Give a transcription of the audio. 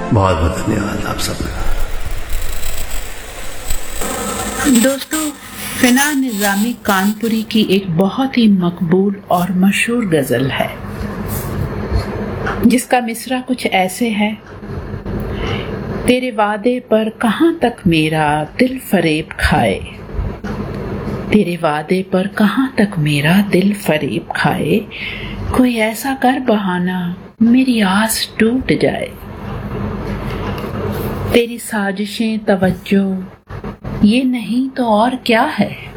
बहुत बहुत धन्यवाद आप सबका। दोस्तों, फिना निजामी कानपुरी की एक बहुत ही मकबूल और मशहूर गजल है जिसका मिसरा कुछ ऐसे है। तेरे वादे पर कहां तक मेरा दिल फरेब खाए, तेरे वादे पर कहां तक मेरा दिल फरेब खाए, कोई ऐसा कर बहाना मेरी आस टूट जाए। तेरी साजिशें तवज्जो ये नहीं तो और क्या है,